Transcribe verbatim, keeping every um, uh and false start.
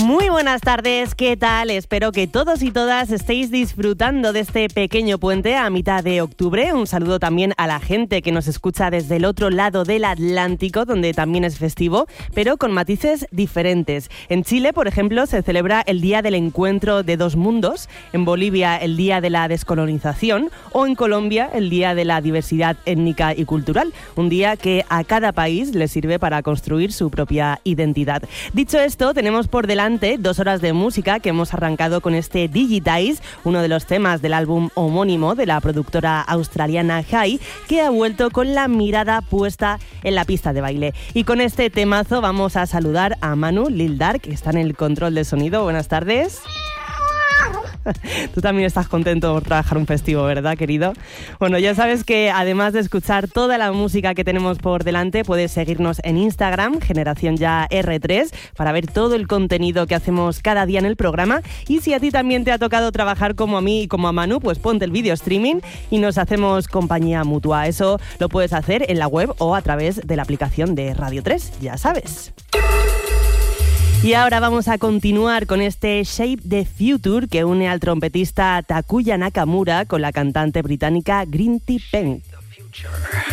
Muy buenas tardes, ¿qué tal? Espero que todos y todas estéis disfrutando de este pequeño puente a mitad de octubre. Un saludo también a la gente que nos escucha desde el otro lado del Atlántico, donde también es festivo, pero con matices diferentes. En Chile, por ejemplo, se celebra el Día del Encuentro de Dos Mundos, en Bolivia el Día de la Descolonización o en Colombia el Día de la Diversidad Étnica y Cultural, un día que a cada país le sirve para construir su propia identidad. Dicho esto, tenemos por delante dos horas de música que hemos arrancado con este Digitize, uno de los temas del álbum homónimo de la productora australiana Hai, que ha vuelto con la mirada puesta en la pista de baile. Y con este temazo vamos a saludar a Manu Lil Dark, que está en el control de sonido. Buenas tardes. Tú también estás contento por trabajar un festivo, ¿verdad, querido? Bueno, ya sabes que además de escuchar toda la música que tenemos por delante, puedes seguirnos en Instagram, Generación Ya erre tres, para ver todo el contenido que hacemos cada día en el programa. Y si a ti también te ha tocado trabajar como a mí y como a Manu, pues ponte el vídeo streaming y nos hacemos compañía mutua. Eso lo puedes hacer en la web o a través de la aplicación de Radio tres, ya sabes. Y ahora vamos a continuar con este Shape the Future que une al trompetista Takuya Nakamura con la cantante británica Grinty Pen.